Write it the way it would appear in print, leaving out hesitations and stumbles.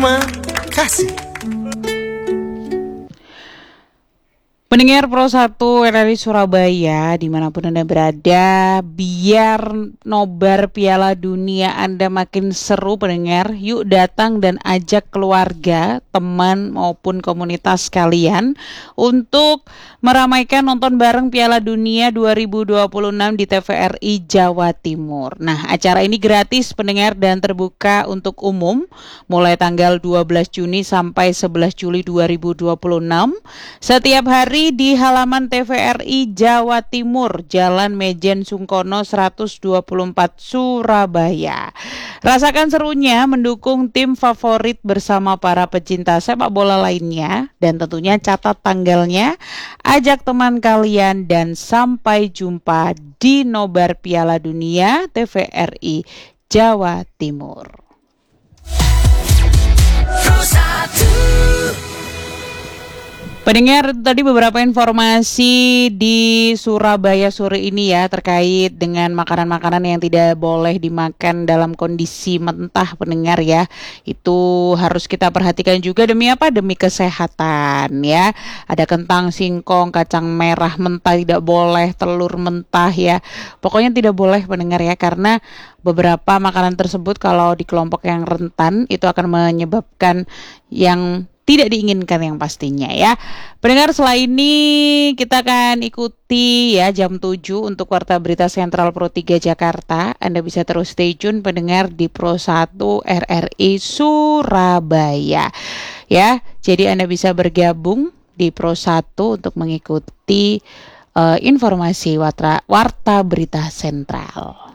Terima kasih. Pendengar Pro 1 RRI Surabaya, dimanapun Anda berada, biar nobar Piala Dunia Anda makin seru pendengar, yuk datang dan ajak keluarga, teman maupun komunitas kalian untuk meramaikan nonton bareng Piala Dunia 2026 di TVRI Jawa Timur. Nah, acara ini gratis pendengar dan terbuka untuk umum mulai tanggal 12 Juni sampai 11 Juli 2026. Setiap hari di halaman TVRI Jawa Timur, Jalan Mejen Sungkono 124 Surabaya. Rasakan serunya mendukung tim favorit bersama para pecinta sepak bola lainnya, dan tentunya catat tanggalnya, ajak teman kalian, dan sampai jumpa di nobar Piala Dunia TVRI Jawa Timur. Pendengar, tadi beberapa informasi di Surabaya sore ini ya terkait dengan makanan-makanan yang tidak boleh dimakan dalam kondisi mentah pendengar ya. Itu harus kita perhatikan juga demi apa? Demi kesehatan ya. Ada kentang, singkong, kacang merah mentah tidak boleh, telur mentah ya. Pokoknya tidak boleh pendengar ya, karena beberapa makanan tersebut kalau di kelompok yang rentan itu akan menyebabkan yang tidak diinginkan yang pastinya ya. Pendengar, selain ini kita akan ikuti ya jam 7 untuk Warta Berita Sentral Pro 3 Jakarta. Anda bisa terus stay tune pendengar di Pro 1 RRI Surabaya. Ya, jadi Anda bisa bergabung di Pro 1 untuk mengikuti informasi Warta Berita Sentral.